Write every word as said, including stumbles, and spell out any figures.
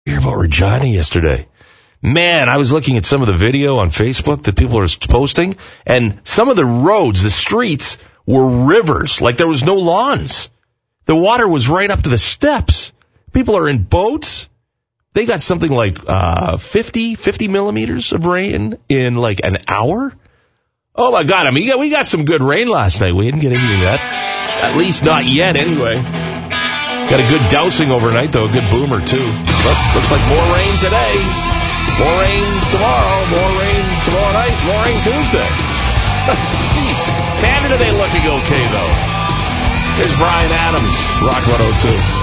Hear about Regina yesterday. Man, I was looking at some of the video on Facebook that people are posting, and some of the roads, the streets, were rivers. Like there was no lawns. The water was right up to the steps. People are in boats. They got something like uh, fifty, fifty millimeters of rain in like an hour. Oh, my God. I mean, we got some good rain last night. We didn't get anything yet. At least not yet, anyway. Got a good dousing overnight, though. A good boomer, too. Look, looks like more rain today. More rain tomorrow. More rain tomorrow night. More rain Tuesday. Jeez. Canada, they looking okay, though. Here's Bryan Adams, Rock one oh two.